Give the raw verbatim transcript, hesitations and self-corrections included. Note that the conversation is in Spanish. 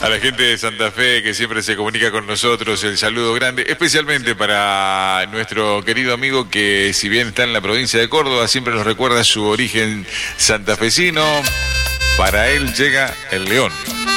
A la gente de Santa Fe que siempre se comunica con nosotros, el saludo grande, especialmente para nuestro querido amigo que, si bien está en la provincia de Córdoba, siempre nos recuerda su origen santafesino. Para él llega el león.